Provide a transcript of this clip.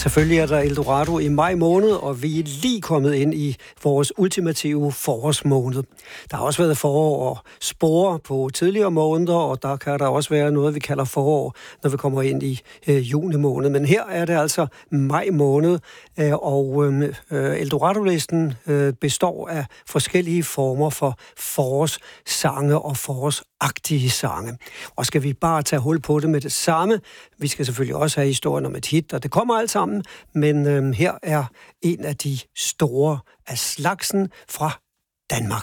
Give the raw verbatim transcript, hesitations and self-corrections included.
Selvfølgelig er der Eldorado i maj måned, og vi er lige kommet ind i vores ultimative forårsmåned. Der har også været forår og spore på tidligere måneder, og der kan der også være noget, vi kalder forår, når vi kommer ind i øh, juni måned. Men her er det altså maj måned, øh, og øh, Eldorado-listen øh, består af forskellige former for forårssange og forårsagtige sange. Og skal vi bare tage hul på det med det samme? Vi skal selvfølgelig også have historien om et hit, og det kommer alt sammen, men øh, her er en af de store af slagsen fra Danmark.